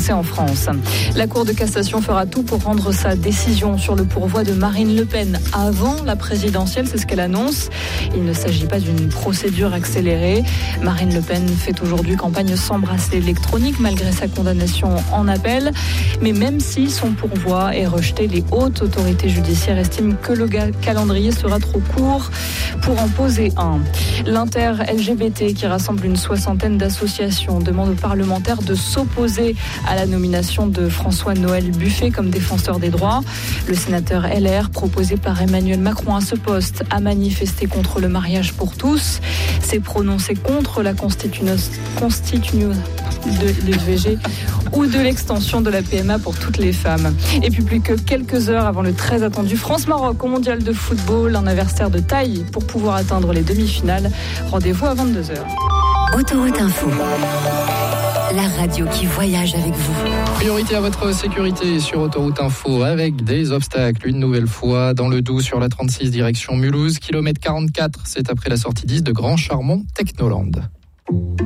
Français en France. La Cour de cassation fera tout pour rendre sa décision sur le pourvoi de Marine Le Pen avant la présidentielle, c'est ce qu'elle annonce. Il ne s'agit pas d'une procédure accélérée. Marine Le Pen fait aujourd'hui campagne sans bracelet électronique malgré sa condamnation en appel. Mais même si son pourvoi est rejeté, les hautes autorités judiciaires estiment que le calendrier sera trop court pour en poser un. L'Inter-LGBT, qui rassemble une soixantaine d'associations, demande aux parlementaires de s'opposer à la nomination de François-Noël Buffet comme défenseur des droits. Le sénateur LR, proposé par Emmanuel Macron à ce poste, a manifesté contre le mariage pour tous, s'est prononcé contre la constitution de l'IVG ou de l'extension de la PMA pour toutes les femmes. Et puis plus que quelques heures avant le très attendu France-Maroc au mondial de football, un adversaire de taille pour pouvoir atteindre les demi-finales. Rendez-vous à 22h. Autoroute Info. La radio qui voyage avec vous. Priorité à votre sécurité sur Autoroute Info avec des obstacles. Une nouvelle fois dans le Doubs sur la 36 direction Mulhouse. Kilomètre 44, c'est après la sortie 10 de Grand Charmont Technoland.